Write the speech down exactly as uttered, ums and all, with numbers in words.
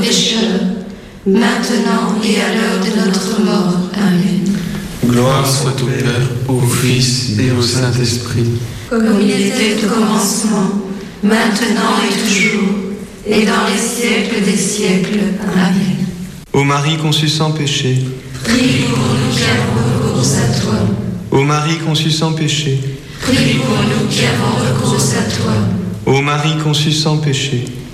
pécheurs, maintenant et à l'heure de notre mort. Amen. Gloire soit au Père, au Fils et au Saint-Esprit, comme il était au commencement, maintenant et toujours, et dans les siècles des siècles. Amen. Ô Marie conçue sans péché, Prie pour nous qui avons recours à toi. Ô Marie conçue sans péché, Prie pour nous qui avons recours à toi. Ô Marie conçue sans péché,